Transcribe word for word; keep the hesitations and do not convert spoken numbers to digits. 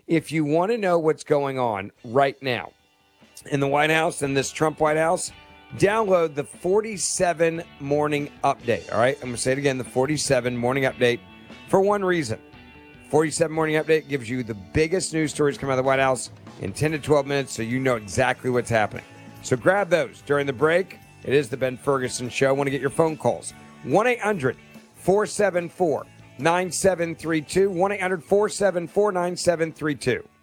If you want to know what's going on right now in the White House, in this Trump White House, download the forty-seven Morning Update. All right, I'm going to say it again, the forty-seven Morning Update, for one reason. forty-seven Morning Update gives you the biggest news stories coming out of the White House in ten to twelve minutes, so you know exactly what's happening. So grab those during the break. It is the Ben Ferguson Show. I want to get your phone calls. one eight hundred four seven four nine seven three two. one eight hundred four seven four nine seven three two.